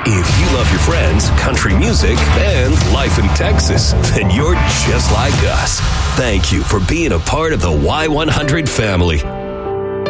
If you love your friends, country music, and life in Texas, then you're just like us. Thank you for being a part of the Y100 family.